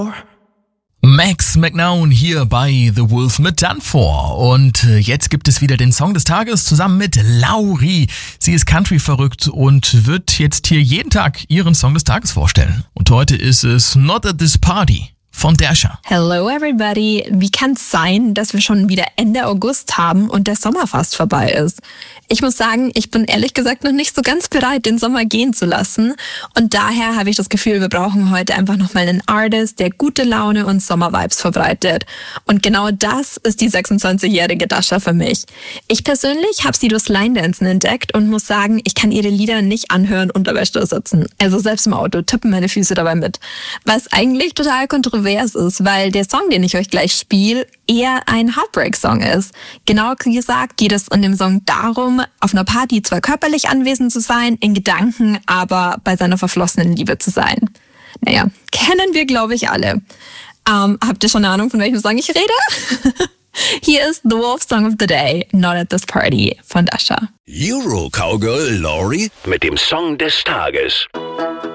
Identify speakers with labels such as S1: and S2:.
S1: Max McNown hier bei The Wolf mit Danfor. Und jetzt gibt es wieder den Song des Tages zusammen mit Lauri. Sie ist Country verrückt und wird jetzt hier jeden Tag ihren Song des Tages vorstellen. Und heute ist es Not at This Party von Dasha.
S2: Hello everybody. Wie kann es sein, dass wir schon wieder Ende August haben und der Sommer fast vorbei ist? Ich muss sagen, ich bin ehrlich gesagt noch nicht so ganz bereit, den Sommer gehen zu lassen. Und daher habe ich das Gefühl, wir brauchen heute einfach nochmal einen Artist, der gute Laune und Sommervibes verbreitet. Und genau das ist die 26-jährige Dasha für mich. Ich persönlich habe sie durchs Line-Dancen entdeckt und muss sagen, ich kann ihre Lieder nicht anhören und dabei still sitzen. Also selbst im Auto tippen meine Füße dabei mit. Was eigentlich total kontrovers ist, weil der Song, den ich euch gleich spiele, eher ein Heartbreak-Song ist. Genau gesagt geht es in dem Song darum, auf einer Party zwar körperlich anwesend zu sein, in Gedanken aber bei seiner verflossenen Liebe zu sein. Naja, kennen wir, glaube ich, alle. Habt ihr schon eine Ahnung, von welchem Song ich rede? Hier ist The Wolf Song of the Day, Not at This Party von Dasha.
S3: Euro Cowgirl Lauri mit dem Song des Tages.